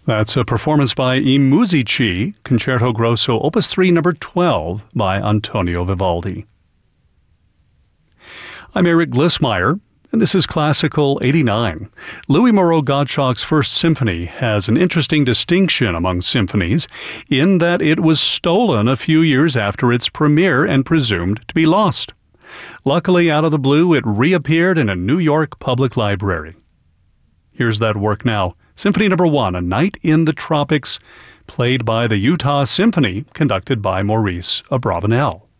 That's a performance by I Musici, Concerto Grosso, Opus 3, number 12, by Antonio Vivaldi. I'm Eric Glissmeyer, and this is Classical 89. Louis Moreau Gottschalk's First Symphony has an interesting distinction among symphonies in that it was stolen a few years after its premiere and presumed to be lost. Luckily, out of the blue, it reappeared in a New York public library. Here's that work now. Symphony No. 1, A Night in the Tropics, played by the Utah Symphony, conducted by Maurice Abravanel.